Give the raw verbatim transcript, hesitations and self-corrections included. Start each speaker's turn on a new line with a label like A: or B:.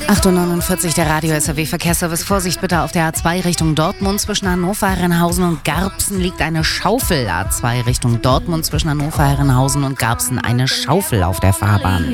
A: acht Uhr neunundvierzig, der Radio S R W Verkehrsservice. Vorsicht bitte auf der A zwei Richtung Dortmund. Zwischen Hannover, Herrenhausen und Garbsen liegt eine Schaufel. A zwei Richtung Dortmund zwischen Hannover, Herrenhausen und Garbsen eine Schaufel auf der Fahrbahn.